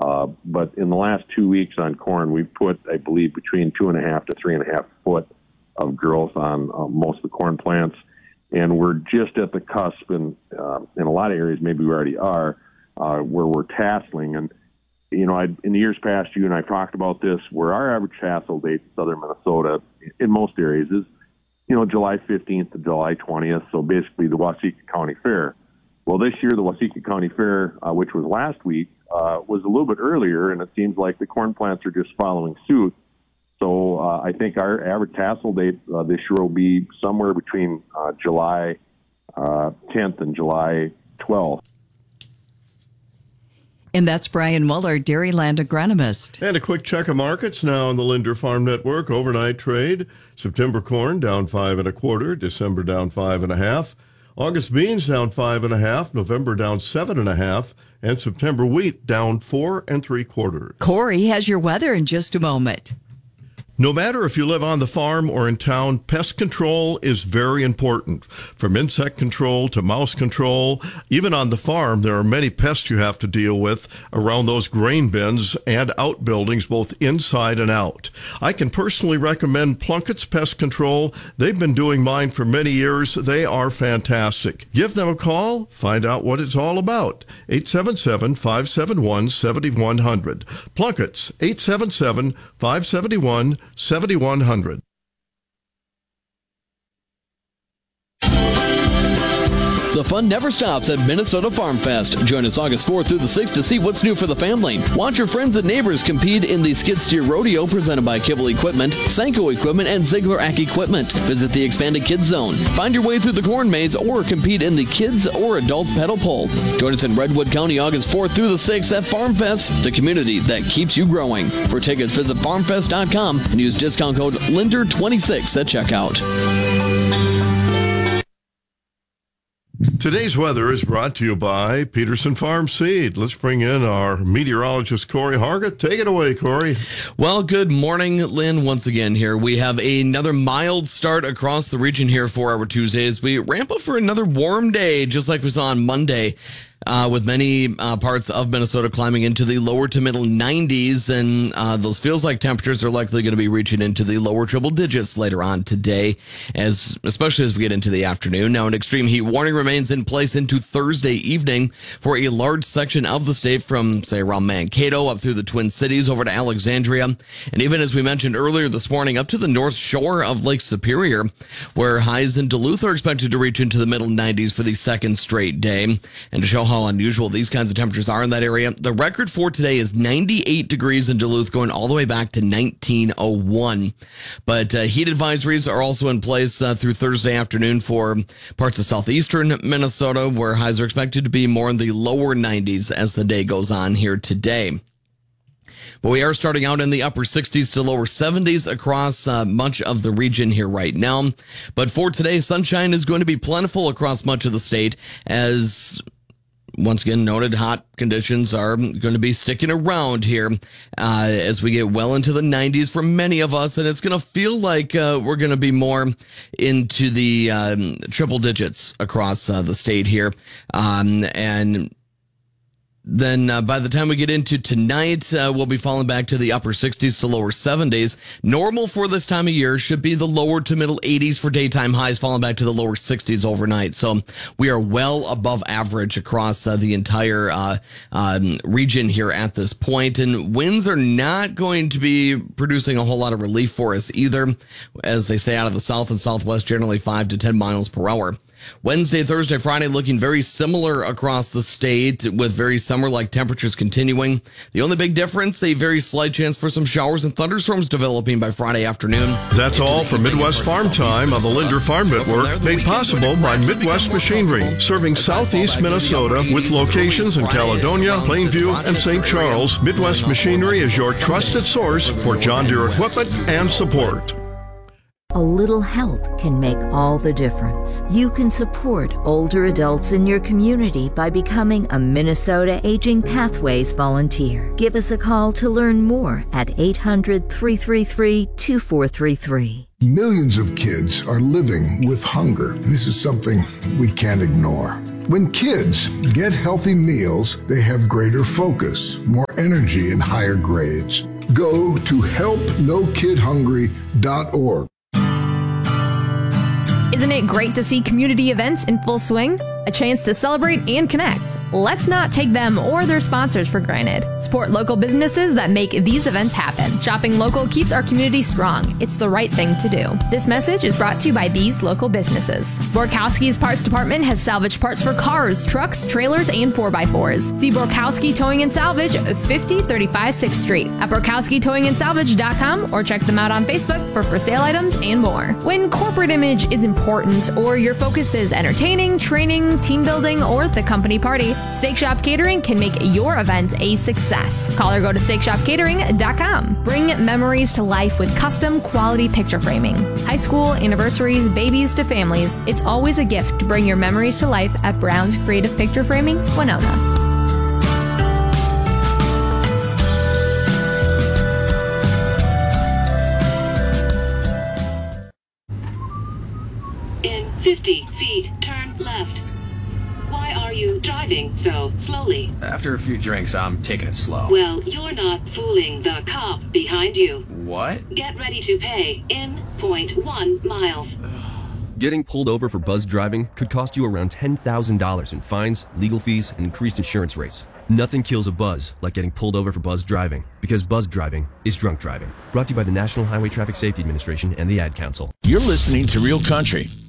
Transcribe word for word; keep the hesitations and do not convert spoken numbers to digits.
Uh, but in the last two weeks on corn, we've put, I believe, between two and a half to three and a half foot of growth on uh, most of the corn plants. And we're just at the cusp, and uh, in a lot of areas, maybe we already are, uh, where we're tasseling. And, you know, I, in the years past, you and I talked about this, where our average tassel date in southern Minnesota, in most areas, is, you know, July fifteenth to July twentieth, so basically the Waseca County Fair. Well, this year, the Waseca County Fair, uh, which was last week, uh, was a little bit earlier, and it seems like the corn plants are just following suit. So uh, I think our average tassel date uh, this year will be somewhere between uh, July uh, tenth and July twelfth. And that's Brian Muller, Dairyland agronomist. And a quick check of markets now on the Linder Farm Network. Overnight trade, September corn down five and a quarter, December down five and a half, August beans down five and a half, November down seven and a half, and September wheat down four and three quarters. Corey has your weather in just a moment. No matter if you live on the farm or in town, pest control is very important. From insect control to mouse control, even on the farm, there are many pests you have to deal with around those grain bins and outbuildings, both inside and out. I can personally recommend Plunkett's Pest Control. They've been doing mine for many years. They are fantastic. Give them a call. Find out what it's all about. eight seven seven, five seven one, seven one zero zero. Plunkett's, eight seven seven, five seven one, seven one zero zero. The fun never stops at Minnesota Farm Fest. Join us August fourth through the sixth to see what's new for the family. Watch your friends and neighbors compete in the Skid Steer Rodeo presented by Kibble Equipment, Sanko Equipment, and Ziegler Ack Equipment. Visit the expanded Kids Zone. Find your way through the corn maze or compete in the kids or adult pedal pole. Join us in Redwood County August fourth through the sixth at Farm Fest, the community that keeps you growing. For tickets, visit farm fest dot com and use discount code Linder twenty-six at checkout. Today's weather is brought to you by Peterson Farm Seed. Let's bring in our meteorologist, Corey Hargett. Take it away, Corey. Well, good morning, Lynn. Once again here, we have another mild start across the region here for our Tuesdays. We ramp up for another warm day, just like we saw on Monday. Uh, with many uh, parts of Minnesota climbing into the lower to middle nineties, and uh, those feels like temperatures are likely going to be reaching into the lower triple digits later on today, as especially as we get into the afternoon. Now, an extreme heat warning remains in place into Thursday evening for a large section of the state from, say, around Mankato up through the Twin Cities over to Alexandria, and even as we mentioned earlier this morning, up to the north shore of Lake Superior, where highs in Duluth are expected to reach into the middle nineties for the second straight day. And to show how unusual these kinds of temperatures are in that area, the record for today is ninety-eight degrees in Duluth, going all the way back to nineteen oh one. But uh, heat advisories are also in place uh, through Thursday afternoon for parts of southeastern Minnesota, where highs are expected to be more in the lower nineties as the day goes on here today. But we are starting out in the upper sixties to lower seventies across uh, much of the region here right now. But for today, sunshine is going to be plentiful across much of the state, as once again noted, hot conditions are going to be sticking around here uh, as we get well into the nineties for many of us, and it's going to feel like uh, we're going to be more into the um, triple digits across uh, the state here. Um, and Then uh, by the time we get into tonight, uh, we'll be falling back to the upper sixties to lower seventies. Normal for this time of year should be the lower to middle eighties for daytime highs, falling back to the lower sixties overnight. So we are well above average across uh, the entire uh, um, region here at this point. And winds are not going to be producing a whole lot of relief for us either, as they say out of the south and southwest, generally five to ten miles per hour. Wednesday, Thursday, Friday looking very similar across the state with very summer-like temperatures continuing. The only big difference, a very slight chance for some showers and thunderstorms developing by Friday afternoon. That's all for Midwest Farm Time on the Linder Farm Network, made possible by Midwest Machinery, serving southeast Minnesota with locations in Caledonia, Plainview, and Saint Charles. Midwest Machinery is your trusted source for John Deere equipment and support. A little help can make all the difference. You can support older adults in your community by becoming a Minnesota Aging Pathways volunteer. Give us a call to learn more at eight hundred, three three three, two four three three. Millions of kids are living with hunger. This is something we can't ignore. When kids get healthy meals, they have greater focus, more energy, and higher grades. Go to help no kid hungry dot org. Isn't it great to see community events in full swing? A chance to celebrate and connect. Let's not take them or their sponsors for granted. Support local businesses that make these events happen. Shopping local keeps our community strong. It's the right thing to do. This message is brought to you by these local businesses. Borkowski's Parts Department has salvage parts for cars, trucks, trailers, and four by fours. See Borkowski Towing and Salvage, fifty thirty-five sixth Street at borkowski towing and salvage dot com or check them out on Facebook for for sale items and more. When corporate image is important or your focus is entertaining, training, team building, or the company party, Steak Shop Catering can make your event a success. Call or go to steak shop catering dot com. Bring memories to life with custom quality picture framing. High school, anniversaries, babies to families, it's always a gift to bring your memories to life at Brown's Creative Picture Framing, Winona. In fifty feet, turn left. Why are you driving so slowly? After a few drinks, I'm taking it slow. Well, you're not fooling the cop behind you. What? Get ready to pay in point one miles. Getting pulled over for buzz driving could cost you around ten thousand dollars in fines, legal fees, and increased insurance rates. Nothing kills a buzz like getting pulled over for buzz driving, because buzz driving is drunk driving. Brought to you by the National Highway Traffic Safety Administration and the Ad Council. You're listening to Real Country